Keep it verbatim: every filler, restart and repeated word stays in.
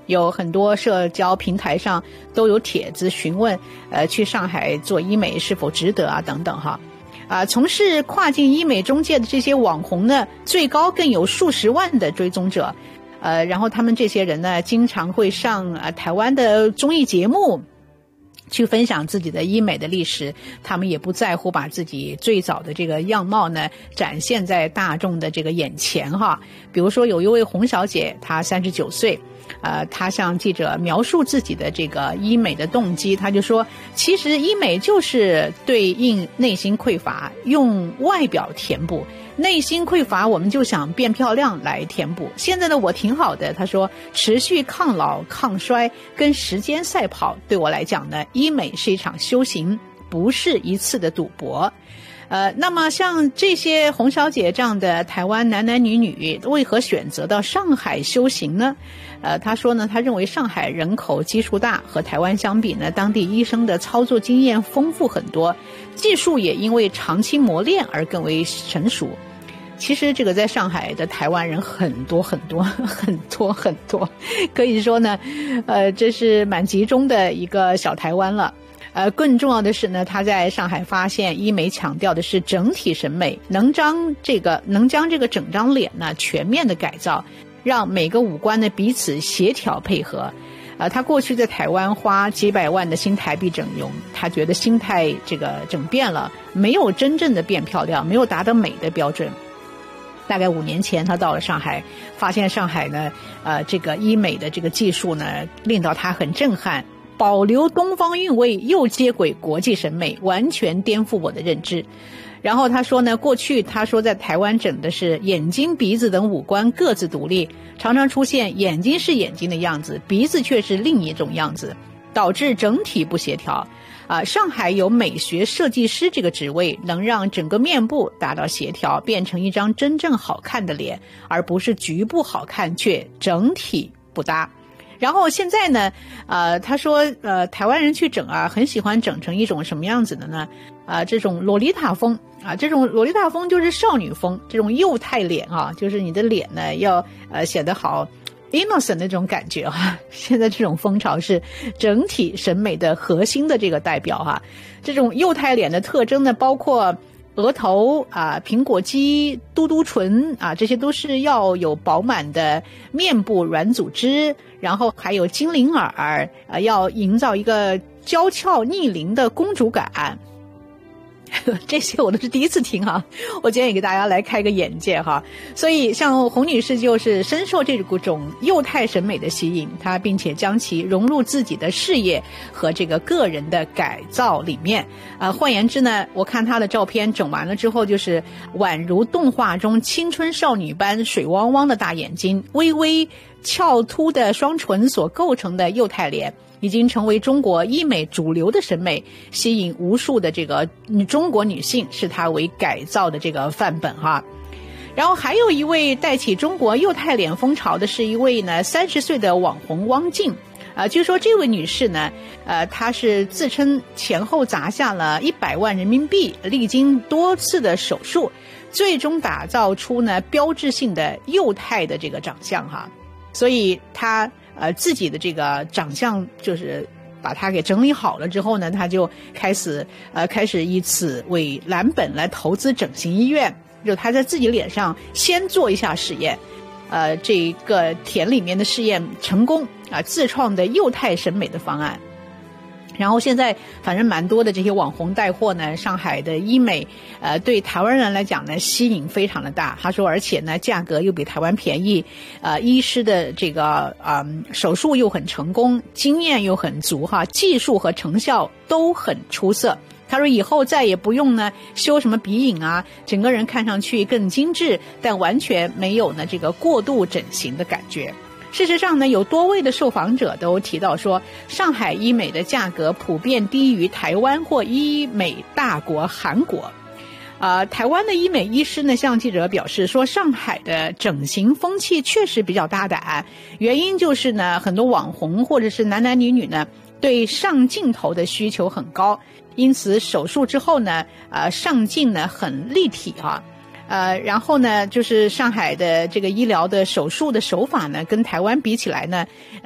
有很多社交平台上都有帖子询问，呃，去上海做医美是否值得啊，等等哈。啊，从事跨境医美中介的这些网红呢，最高更有数十万的追踪者。呃，然后他们这些人呢，经常会上呃台湾的综艺节目，去分享自己的医美的历史。他们也不在乎把自己最早的这个样貌呢展现在大众的这个眼前哈。比如说有一位洪小姐，她三十九岁，呃，她向记者描述自己的这个医美的动机，她就说，其实医美就是对应内心匮乏，用外表填补。内心匮乏，我们就想变漂亮来填补。现在的我挺好的，他说，持续抗老抗衰跟时间赛跑，对我来讲呢，医美是一场修行，不是一次的赌博。呃，那么像这些洪小姐这样的台湾男男女女，为何选择到上海修行呢？呃，他说呢，他认为上海人口基数大，和台湾相比呢，当地医生的操作经验丰富很多，技术也因为长期磨练而更为成熟。其实这个在上海的台湾人很多很多很多很多，可以说呢，呃，这是蛮集中的一个小台湾了。呃，更重要的是呢，他在上海发现医美强调的是整体审美，能将这个能将这个整张脸呢全面的改造，让每个五官呢彼此协调配合。呃，他过去在台湾花几百万的新台币整容，他觉得心态这个整变了，没有真正的变漂亮，没有达到美的标准。大概五年前他到了上海，发现上海呢呃这个医美的这个技术呢令到他很震撼，保留东方韵味又接轨国际审美，完全颠覆我的认知。然后他说呢，过去他说在台湾整的是眼睛鼻子等五官各自独立，常常出现眼睛是眼睛的样子，鼻子却是另一种样子，导致整体不协调。啊，上海有美学设计师这个职位，能让整个面部达到协调，变成一张真正好看的脸，而不是局部好看却整体不搭。然后现在呢，呃，他说，呃，台湾人去整啊，很喜欢整成一种什么样子的呢？啊、呃，这种洛丽塔风啊，这种洛丽塔风就是少女风，这种幼态脸啊，就是你的脸呢要呃显得好innocent 那种感觉哈，现在这种风潮是整体审美的核心的这个代表哈。这种幼态脸的特征呢，包括额头啊、苹果肌、嘟嘟唇啊，这些都是要有饱满的面部软组织，然后还有精灵耳啊，要营造一个娇俏逆龄的公主感。这些我都是第一次听哈，我今天也给大家来开个眼界哈。所以像洪女士就是深受这种幼态审美的吸引，她并且将其融入自己的事业和这个个人的改造里面。呃，换言之呢，我看她的照片整完了之后，就是宛如动画中青春少女般水汪汪的大眼睛，微微翘凸的双唇所构成的幼态脸，已经成为中国医美主流的审美，吸引无数的这个中国女性，视它为改造的这个范本哈。然后还有一位带起中国幼态脸风潮的是一位呢三十岁的网红汪静。啊、呃，据说这位女士呢，呃，她是自称前后砸下了一百万人民币，历经多次的手术，最终打造出呢标志性的幼态的这个长相哈。所以她呃自己的这个长相就是把它给整理好了之后呢，她就开始呃开始以此为蓝本来投资整形医院，就她在自己脸上先做一下实验。呃，这个田里面的试验成功啊，自创的幼态审美的方案。然后现在反正蛮多的这些网红带货呢，上海的医美呃对台湾人来讲呢吸引非常的大。他说而且呢价格又比台湾便宜，呃医师的这个嗯、呃、手术又很成功，经验又很足哈，技术和成效都很出色。他说以后再也不用呢修什么鼻影啊，整个人看上去更精致，但完全没有呢这个过度整形的感觉。事实上呢，有多位的受访者都提到说，上海医美的价格普遍低于台湾或医美大国韩国。呃，台湾的医美医师呢向记者表示说，上海的整形风气确实比较大胆，原因就是呢很多网红或者是男男女女呢对上镜头的需求很高，因此手术之后呢呃上镜呢很立体哈。呃，然后呢，就是上海的这个医疗的手术的手法呢，跟台湾比起来呢，